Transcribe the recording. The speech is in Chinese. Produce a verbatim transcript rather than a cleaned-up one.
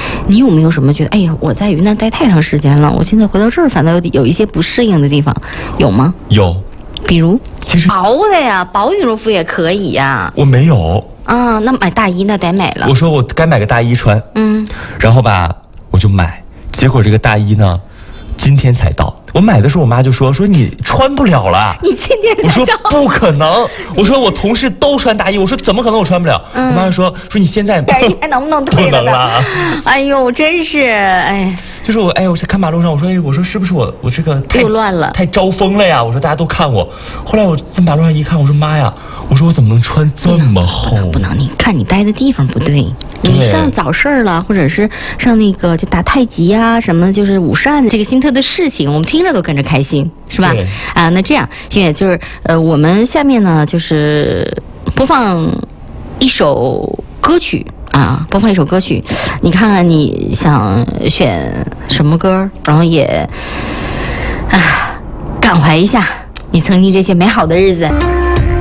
你有没有什么觉得，哎呀，我在云南待太长时间了，我现在回到这儿反倒有有一些不适应的地方，有吗？ 有， 比如其实薄的呀，薄羽绒服也可以呀。 我没有啊，那买大衣那得买了。 我说我该买个大衣穿， 嗯， 然后吧我就买，结果这个大衣呢，今天才到。我买的时候，我妈就说说你穿不了了。 你今天才我说到？ 不可能，我说我同事都穿大衣，我说怎么可能我穿不了？ 嗯我妈说说你现在点儿你还能不能退了不能了呢？哎呦，真是哎。 就是我，哎，我在看马路上，我说，哎，我说是不是我我这个太又乱了太招风了呀？我说大家都看我。后来我在马路上一看，我说妈呀，我说我怎么能穿这么厚？ 不能，你看你待的地方不对，你对上早市了，或者是上那个就打太极啊，什么就是舞扇这个新特的事情，我们听着都跟着开心，是吧对？ 啊，那这样，星野就是呃，我们下面呢就是播放一首歌曲。啊，播放一首歌曲，你看看你想选什么歌，然后也啊感怀一下你曾经这些美好的日子。